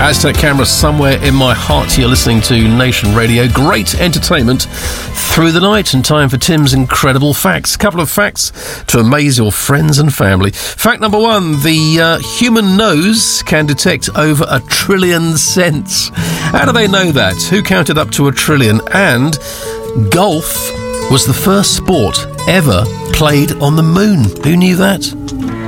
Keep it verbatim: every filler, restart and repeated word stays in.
Aztec Camera somewhere in my heart. You're listening to Nation Radio. Great entertainment through the night, and time for Tim's incredible facts. A couple of facts to amaze your friends and family. Fact number one, the uh, human nose can detect over a trillion scents. How do they know that? Who counted up to a trillion? And golf was the first sport ever played on the moon. Who knew that?